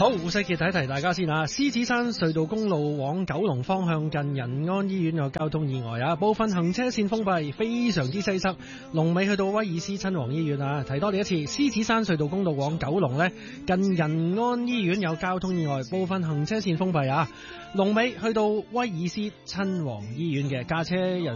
好，胡世傑提一提大家先啊，獅子山隧道公路往九龍方向近仁安醫院有交通意外啊，部分行車線封閉，非常之擠塞，龍尾去到威爾斯親王醫院啊。提多你一次，獅子山隧道公路往九龍呢，近仁安醫院有交通意外，部分行車線封閉啊，龍尾去到威爾斯親王醫院嘅駕車人